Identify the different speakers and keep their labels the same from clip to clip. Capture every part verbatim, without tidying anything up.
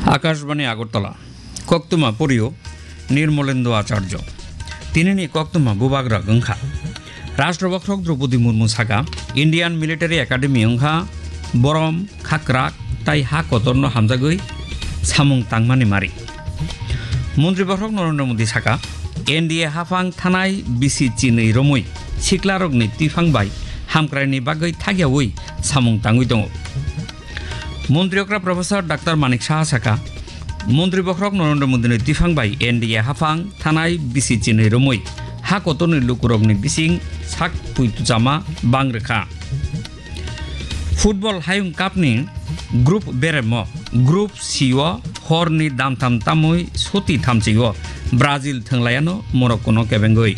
Speaker 1: আকাশবাণী আগরতলা কক্তমা পরিও নির্মলেন্দু আচার্য তিনি কক্তমা বুবাগ্রা গংখা রাষ্ট্রবক্ষক দ্রৌপদী মুর্মু সাকা Indian military academy ওংখা বরম খাকরাক তাই হা কতর্ন হামজাগৈ সামুং তাংমানি মারি মন্ত্রীবক্ষক নরেন্দ্র মোদী সাকা এনডিএ হাফাং থানায় বিসি চিनै রমৈ সিকলারগনি তিফাংবাই হামক্রাইনি বাগৈ থাগিয়াওই সামুং তাঙ্গুই দङ মন্ত্রীকরা প্রফেসর ডাক্তার মানিক সাহা সাকা মন্ত্রীবক্ষক নরেন্দ্র মোদী তিফাংবাই এনডিএ হাফাং থানায় বিসি চিनै রমৈ হা কতনি লুকুরগনি বিসিং সাক পুইতুজামা বাংরেখা ফুটবল হাयुं কাপনি গ্রুপ বেরেম গ্রুপ সিও হরনি দামথাम তামুই সতি থামচিও ব্রাজিল थंलायानो मरक्कोनो केबेंगै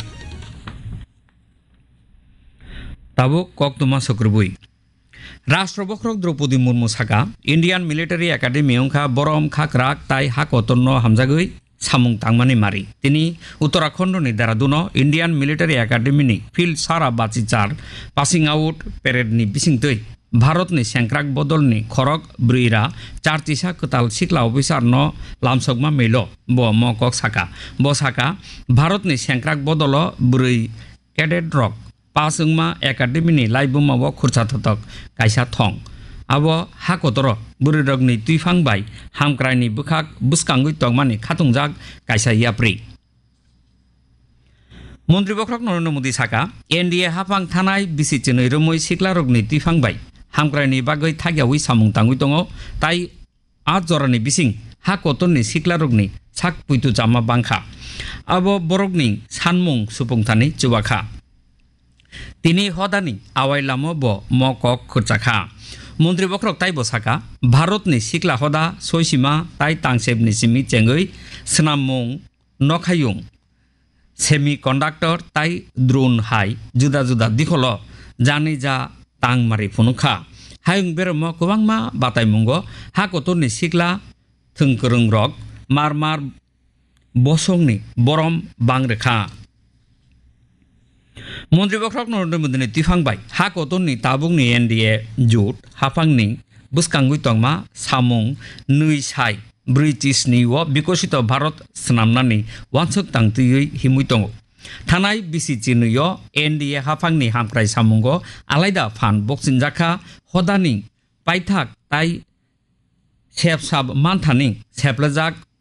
Speaker 1: ताबो कक्तमा सक्रबुई राष्ट्रबक्षक द्रौपदी मुर्मु साका इंडियान मिलिटारी एकाडेमी ओंखा बरम खाकराक ताई हाकतन्न हामजागै सामुं तांमानि मारि तिनि उत्तराखंडनि देहरादूनो इंडियान मिलिटारी एकाडेमीनि फिल्ड सारा बाचिचार पासिं आउट पेरेडनि बिसिंतै भारतनि सेंक्राक बदलनि खरक ब्रुइरा चारतिसा कताल सिक्ला अफिसार न लामसगमा मेल ब मकक साका ब साका भारतनि सेंक्राक बदल ब्रुइ कैडेट रक पासंगमा एकाडेमीनि लाइबुमा व खुरसा थतक कायसा थं अब हाकतर बुरुरगनि तुइफांबाय हामक्राइनि बुखाक बुसकांगै तगमानि खातुंजाक कायसा याप्रि मन्त्रीबक्षक नरेंद्र मोदी साका एनडिए हाफां थानाय बिसि चिनै रमৈ सिक्लारगनि तुइफांबाय हामक्राइनि बागै थागियावै सामुं तांगै दङ ताई आठ जरानि बिसिं हा कतननि सिक्लारगनि साक पुइतु जामा बांखा अब बरगनि सानमुं सुपुंथानि चुवाखा तिनि हदानि आवाइलामो ब मकक खुरचाखा मन्त्रीबक्षक ताई बसाका भारतनि सिक्ला हदा सयसीमा ताई तांसेबनि सिमि चेंगै स्नाममुं नखायुं सेमी कन्डाक्टर ताई द्रोन हाई जुदा जुदा दिखल जानि जा तांमारि फुनुखा हायुं बेरम गोबांमा बातायमुंगो हा कतरनि सिक्ला थोंकोरों रक मार मार बसंनि बरम बांरेखा मन्त्रीबक्षक नरेंद्र मोदीनि तिफांबाय हा कतरनि ताबुंनि एनडिए जुट हाफांनि बुसकांगै तंमा सामुं नै साइ ब्रिटिशनि व विकसित भारत स्नामनानि वानसक तांतुयै हिमुइ दङ थानाय बिसि चिनैयो एनडिए हाफांनि हामक्राइ सामुंगो आलायदा फान बक्सिनजाखा हदानि पाइथाक ताई सेबसाब मानथानि सेबलाजाक